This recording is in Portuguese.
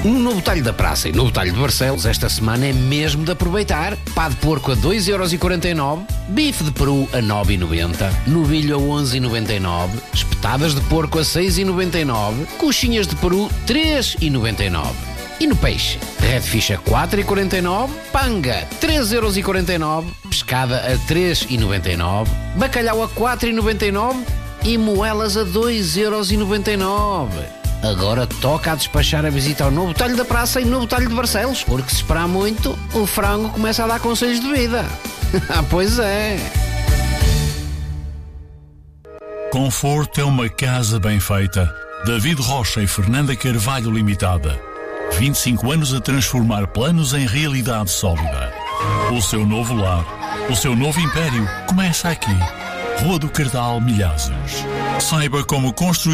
No Novo Talho da Praça e Novo Talho de Barcelos, esta semana é mesmo de aproveitar. Pá de porco a 2,49€, bife de peru a 9,90€, novilho a 11,99€, espetadas de porco a 6,99€, coxinhas de peru 3,99€. E no peixe, redfish a 4,49€, panga 3,49€, pescada a 3,99€, bacalhau a 4,99€ e moelas a 2,99€. Agora toca a despachar a visita ao Novo Talho da Praça e Novo Talho de Barcelos, porque se esperar muito, o frango começa a dar conselhos de vida. Ah, pois é. Conforto é uma casa bem feita. David Rocha e Fernanda Carvalho Limitada. 25 anos a transformar planos em realidade sólida. O seu novo lar, o seu novo império começa aqui. Rua do Cardal, Milhazes. Saiba como construir